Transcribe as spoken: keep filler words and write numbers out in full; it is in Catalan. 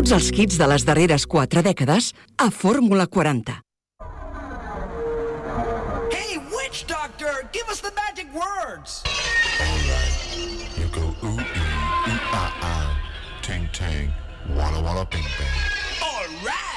Tots els hits de les darreres quatre dècades a Fórmula quaranta. Hey, witch doctor, give us the magic words. All right, you go ooh ee, ooh ah ah, ting ting, walla walla bing bang. All right.